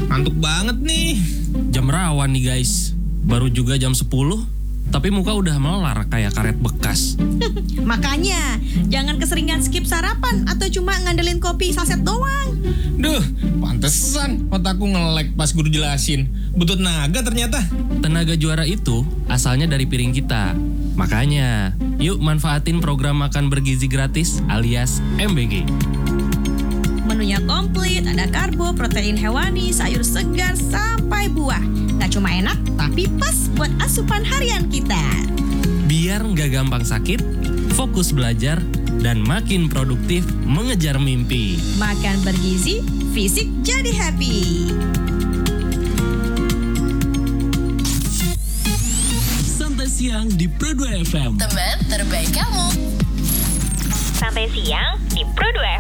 ngantuk banget nih. Jam rawan nih guys. Baru juga jam 10, tapi muka udah melar kayak karet bekas. Makanya, jangan keseringan skip sarapan atau cuma ngandelin kopi saset doang. Duh, pantesan otakku nge-lag pas guru jelasin. Butut naga ternyata. Tenaga juara itu asalnya dari piring kita. Makanya, yuk manfaatin program makan bergizi gratis alias MBG. Menunya komplit, ada karbo, protein hewani, sayur segar, sampai buah. Gak cuma enak, tapi pas buat asupan harian kita. Biar nggak gampang sakit, fokus belajar, dan makin produktif mengejar mimpi. Makan bergizi, fisik jadi happy. Santai siang di Pro 2 FM. Teman terbaik kamu. Santai siang di Pro 2